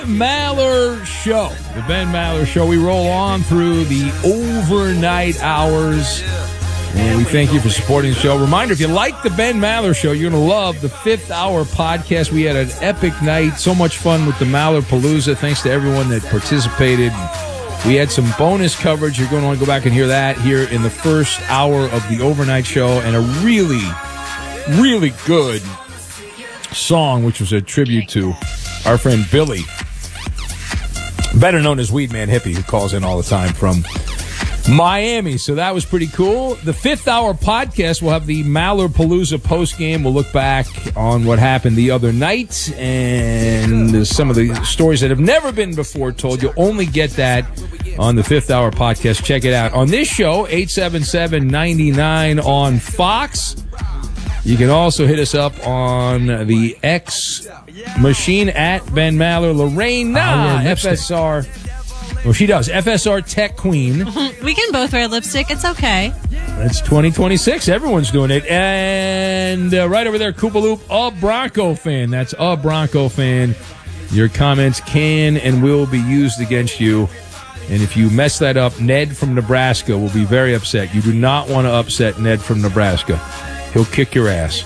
Maller Show. The Ben Maller Show. We roll on through the overnight hours. And we thank you for supporting the show. Reminder, if you like the Ben Maller Show, you're going to love the Fifth Hour podcast. We had an epic night. So much fun with the Maller Palooza. Thanks to everyone that participated. We had some bonus coverage. You're going to want to go back and hear that here in the first hour of the overnight show. And a really, really good song, which was a tribute to our friend Billy, better known as Weedman Hippie, who calls in all the time from Miami. So that was pretty cool. The Fifth Hour podcast will have the Maller Palooza post game. We'll look back on what happened the other night and some of the stories that have never been before told. You'll only get that on the Fifth Hour podcast. Check it out. On this show, 877-99 on Fox. You can also hit us up on the X machine at Ben Maller. Lorraine, FSR. Well, she does. FSR Tech Queen. We can both wear lipstick. It's okay. It's 2026. Everyone's doing it. And right over there, Koopaloop, a Bronco fan. That's a Bronco fan. Your comments can and will be used against you. And if you mess that up, Ned from Nebraska will be very upset. You do not want to upset Ned from Nebraska. He'll kick your ass.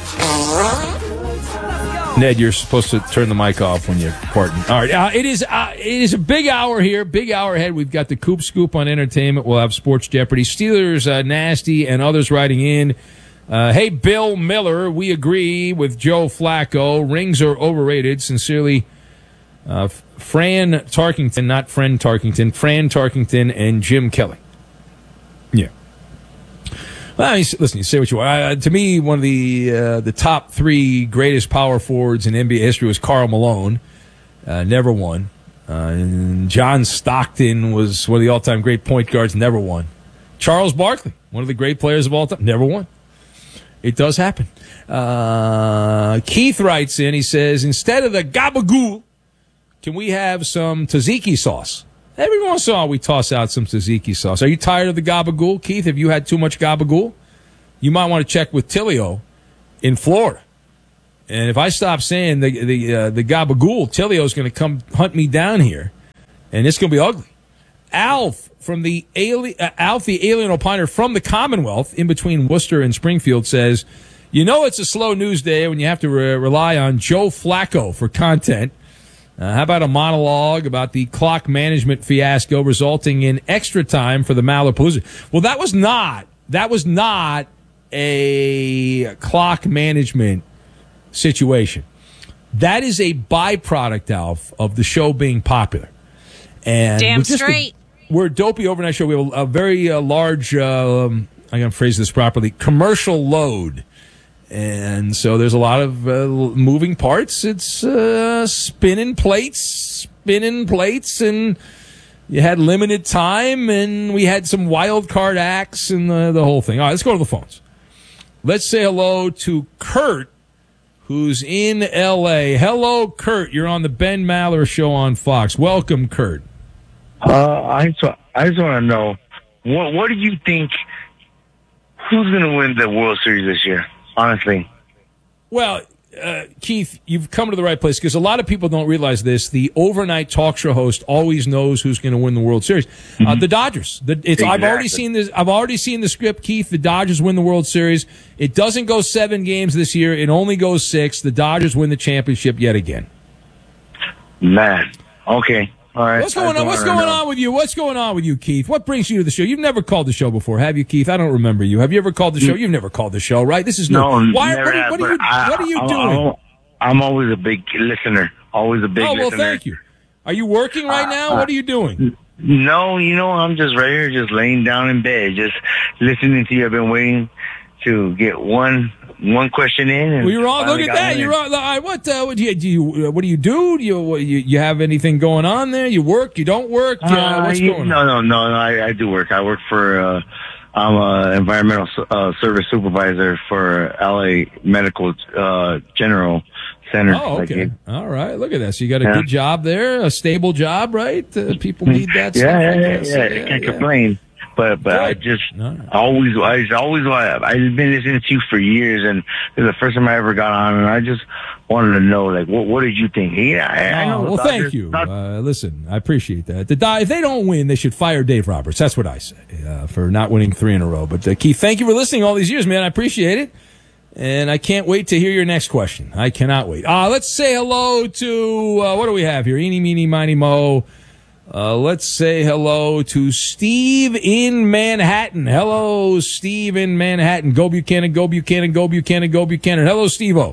Ned, you're supposed to turn the mic off when you're parting. All right, it is a big hour here, big hour ahead. We've got the Coop Scoop on entertainment. We'll have Sports Jeopardy, Steelers, Nasty, and others writing in. Hey, Bill Miller, we agree with Joe Flacco. Rings are overrated. Sincerely, Fran Tarkington, not Friend Tarkington, Fran Tarkington and Jim Kelly. Yeah. Well, listen, you say what you want. To me, one of the top three greatest power forwards in NBA history was Karl Malone. Never won. And John Stockton was one of the all-time great point guards. Never won. Charles Barkley, one of the great players of all time. Never won. It does happen. Keith writes in. He says, instead of the gabagool, can we have some tzatziki sauce? Every once in a while, we toss out some tzatziki sauce. Are you tired of the gabagool, Keith? Have you had too much gabagool? You might want to check with Tilio in Florida. And if I stop saying the gabagool, Tilio's going to come hunt me down here, and it's going to be ugly. Alf the alien opiner from the Commonwealth, in between Worcester and Springfield, says, you know it's a slow news day when you have to rely on Joe Flacco for content. How about a monologue about the clock management fiasco resulting in extra time for the Maller Palooza? Well, that was not a clock management situation. That is a byproduct, Alf, of the show being popular. And damn straight. We're a dopey overnight show. We have a very large, I'm going to phrase this properly, commercial load. And so there's a lot of moving parts. It's spinning plates, and you had limited time, and we had some wild card acts and the whole thing. All right, let's go to the phones. Let's say hello to Kurt, who's in L.A. Hello, Kurt. You're on the Ben Maller Show on Fox. Welcome, Kurt. I just want to know, what do you think, who's going to win the World Series this year? Honestly. Well, Keith, you've come to the right place because a lot of people don't realize this. The overnight talk show host always knows who's going to win the World Series. The Dodgers. Exactly. I've already seen this. I've already seen the script, Keith. The Dodgers win the World Series. It doesn't go 7 games this year. It only goes 6. The Dodgers win the championship yet again. Man. Okay. All right. What's going on? What's going on with you? What's going on with you, Keith? What brings you to the show? You've never called the show before, have you, Keith? I don't remember you. Have you ever called the show? You've never called the show, right? This is new. No, what are you doing? I'm always a big listener. Always a big listener. Oh, well, thank you. Are you working right now? What are you doing? No, I'm just right here, just laying down in bed, just listening to you. I've been waiting to get one question in. And well, you're on. Look at that. You're on. What do you do? What do you do? You have anything going on there? You work? You don't work? What's going on? No. I do work. I work for. I'm an environmental service supervisor for LA Medical General Center. Oh, okay. All right. Look at that. So you got a good job there, a stable job, right? People need that stuff. Yeah. I can't complain. but I just always I've been listening to you for years, and this is the first time I ever got on, and I just wanted to know, like, what did you think? I know. Well, thank you. Listen, I appreciate that. If they don't win, they should fire Dave Roberts. That's what I say for not winning 3 in a row. But Keith, thank you for listening all these years, man. I appreciate it. And I can't wait to hear your next question. I cannot wait. Let's say hello to, what do we have here? Eeny, meeny, miny, mo. Let's say hello to Steve in Manhattan. Hello, Steve in Manhattan. Go Buchanan, go Buchanan, go Buchanan, go Buchanan. Hello, Steve-O.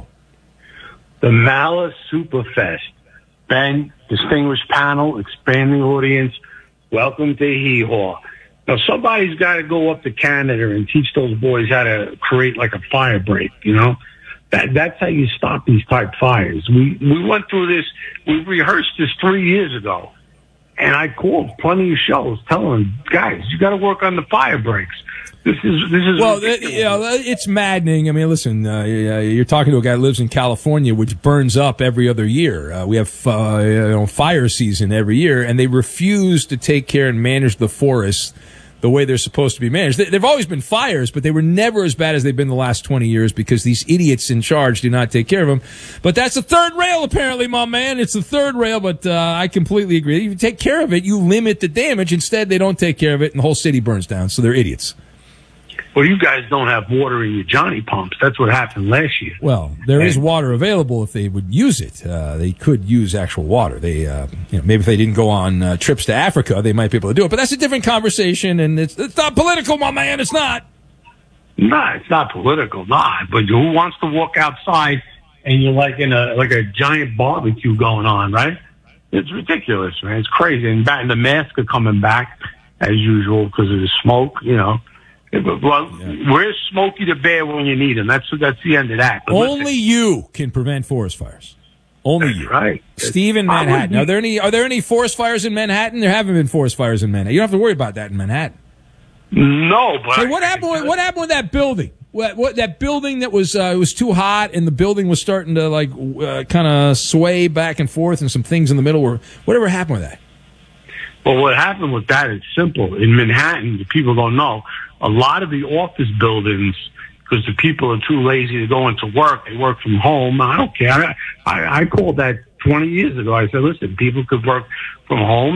The Malice Superfest. Ben, distinguished panel, expanding audience, welcome to Hee Haw. Now, somebody's got to go up to Canada and teach those boys how to create like a fire break, you know? That's how you stop these type fires. We went through this, we rehearsed this 3 years ago, and I called plenty of shows telling them, guys, you got to work on the fire breaks. This is well, it's maddening. I mean, listen, you're talking to a guy who lives in California, which burns up every other year. We have fire season every year, and they refuse to take care and manage the forests the way they're supposed to be managed. There've always been fires, but they were never as bad as they've been the last 20 years because these idiots in charge do not take care of them. But that's the third rail, apparently, my man. It's the third rail, but I completely agree. If you take care of it, you limit the damage. Instead, they don't take care of it, and the whole city burns down, so they're idiots. Well, you guys don't have water in your Johnny pumps. That's what happened last year. Well, there is water available if they would use it. They could use actual water. They, maybe if they didn't go on trips to Africa, they might be able to do it. But that's a different conversation, and it's not political, my man. It's not. No, it's not political, not. But who wants to walk outside and you're like in a giant barbecue going on, right? It's ridiculous, man. It's crazy. And the masks are coming back as usual because of the smoke, you know. Well, where's Smokey the Bear when you need him? That's the end of that. But only you can prevent forest fires. Only you. Right. Steve in Manhattan. Are there any forest fires in Manhattan? There haven't been forest fires in Manhattan. You don't have to worry about that in Manhattan. No, but hey, what happened with that building? What that building that was it was too hot and the building was starting to kind of sway back and forth and some things in the middle were whatever happened with that? Well, what happened with that is simple. In Manhattan, people don't know, a lot of the office buildings, because the people are too lazy to go into work, they work from home. I don't care. I called that 20 years ago. I said, listen, people could work from home.